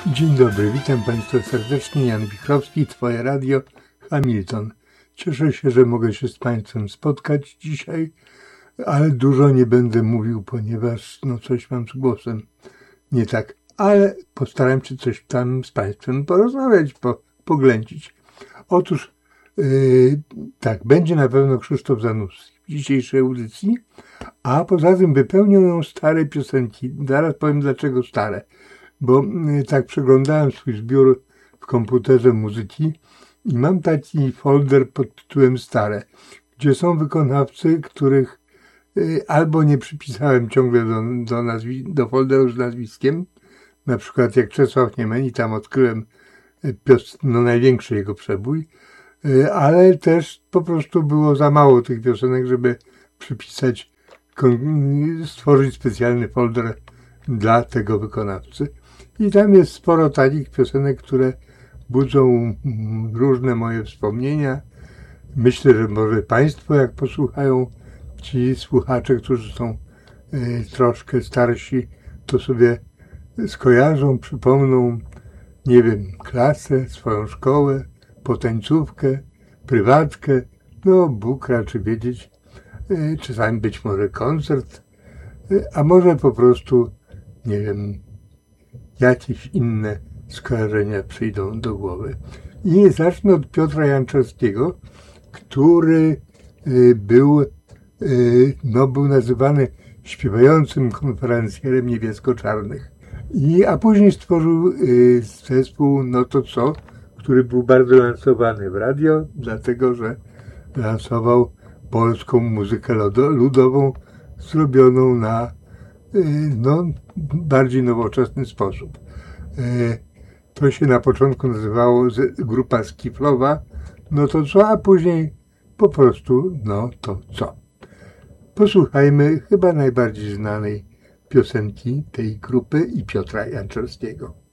Dzień dobry, witam Państwa serdecznie, Jan Wichrowski, Twoje radio, Hamilton. Cieszę się, że mogę się z Państwem spotkać dzisiaj, ale dużo nie będę mówił, ponieważ coś mam z głosem nie tak, ale postaram się coś tam z Państwem porozmawiać, poględzić. Otóż tak, będzie na pewno Krzysztof Zanussi w dzisiejszej audycji, a poza tym wypełnią ją stare piosenki. Zaraz powiem dlaczego stare, bo tak przeglądałem swój zbiór w komputerze muzyki i mam taki folder pod tytułem Stare, gdzie są wykonawcy, których albo nie przypisałem ciągle do folderu z nazwiskiem, na przykład jak Czesław Niemen i tam odkryłem największy jego przebój, ale też po prostu było za mało tych piosenek, żeby przypisać, stworzyć specjalny folder dla tego wykonawcy. I tam jest sporo takich piosenek, które budzą różne moje wspomnienia. Myślę, że może Państwo, jak posłuchają, ci słuchacze, którzy są troszkę starsi, to sobie skojarzą, przypomną, nie wiem, klasę, swoją szkołę, potańcówkę, prywatkę, Bóg raczy wiedzieć, czasami być może koncert, a może po prostu, nie wiem, jakieś inne skojarzenia przyjdą do głowy. I zacznę od Piotra Janczarskiego, który był nazywany śpiewającym konferencjerem Niebiesko-Czarnych. A później stworzył zespół No to co, który był bardzo lansowany w radio, dlatego że lansował polską muzykę ludową zrobioną na bardziej nowoczesny sposób. To się na początku nazywało grupa skiflowa, No to co, a później po prostu No to co. Posłuchajmy chyba najbardziej znanej piosenki tej grupy i Piotra Janczarskiego.